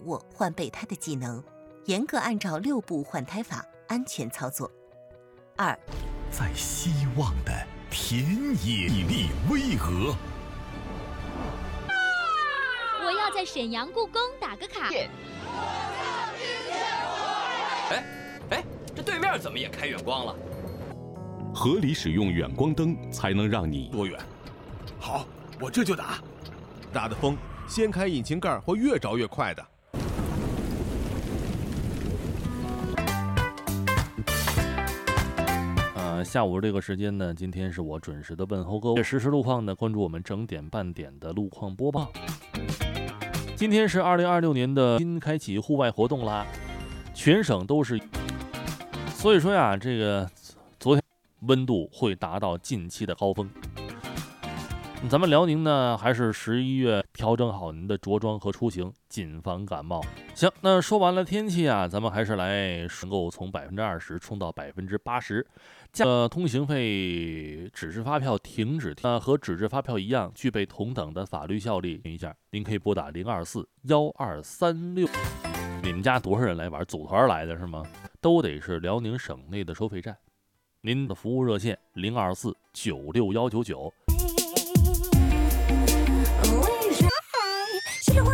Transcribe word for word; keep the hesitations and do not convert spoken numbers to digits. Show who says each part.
Speaker 1: 握换备胎的技能，严格按照六步换胎法安全操作。二，
Speaker 2: 在希望的田野屹立巍峨。
Speaker 3: 我要在沈阳故宫打个卡。
Speaker 4: 哎哎，这对面怎么也开远光了？
Speaker 2: 合理使用远光灯，才能让你
Speaker 5: 多远？好，我这就打。大的风，掀开引擎盖会越着越快的。
Speaker 6: 呃，下午这个时间呢，今天是我准时的问候各位实时路况呢，关注我们整点半点的路况播报。今天是二零二六年的新开启户外活动啦，全省都是，所以说呀，这个昨天温度会达到近期的高峰。咱们辽宁呢，还是十一月，调整好您的着装和出行，谨防感冒。行，那说完了天气啊，咱们还是来能够从百分之二十冲到百分之八十。呃，通行费纸质发票停止呃和纸质发票一样，具备同等的法律效力。一下，您可以拨打零二四幺二三六。你们家多少人来玩？组团来的是吗？都得是辽宁省内的收费站。您的服务热线零二四九六幺九九。